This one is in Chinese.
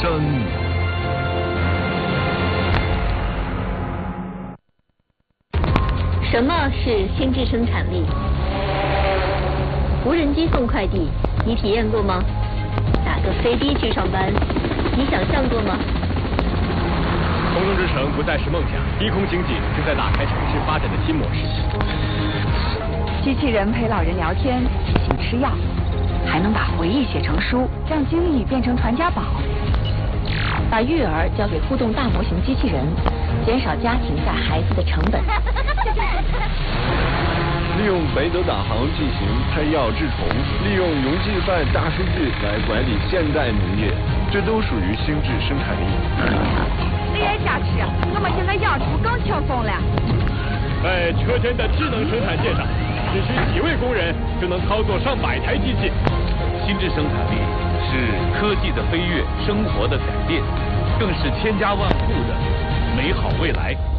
生。 什么是心智生产力？无人机送快递，你体验过吗？打个飞的去上班，你想象过吗？ 空中之城不再是梦想，低空经济正在打开城市发展的新模式。 机器人陪老人聊天，提醒吃药，还能把回忆写成书，让经历变成传家宝。把育儿交给互动大模型机器人，减少家庭带孩子的成本。 利用北斗导航进行配药治虫，利用云计算大数据来管理现代农业，这都属于心智生产力。 你也加持，我们现在养猪更轻松了。 在车间的智能生产线上，只需几位工人就能操作上百台机器。 心智生产力是科技的飞跃，生活的改变，更是千家万户的美好未来。